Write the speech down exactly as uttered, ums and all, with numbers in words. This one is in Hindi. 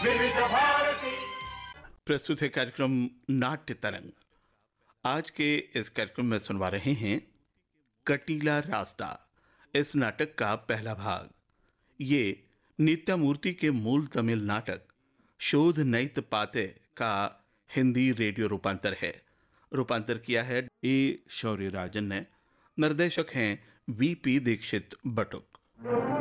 विविध भारती प्रस्तुत है कार्यक्रम नाट्य तरंग। आज के इस कार्यक्रम में सुनवा रहे हैं कटीला रास्ता, इस नाटक का पहला भाग। ये नित्यामूर्ति के मूल तमिल नाटक शोध नैत पाते का हिंदी रेडियो रूपांतर है। रूपांतर किया है ए शौर्यराजन ने। निर्देशक हैं वी पी दीक्षित बटुक।